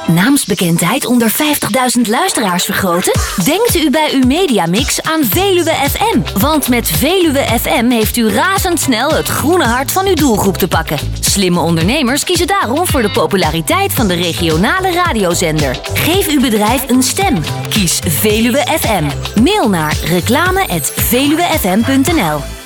Naamsbekendheid onder 50.000 luisteraars vergroten? Denkt u bij uw mediamix aan Veluwe FM? Want met Veluwe FM heeft u razendsnel het groene hart van uw doelgroep te pakken. Slimme ondernemers kiezen daarom voor de populariteit van de regionale radiozender. Geef uw bedrijf een stem. Kies Veluwe FM. Mail naar reclame@veluwefm.nl.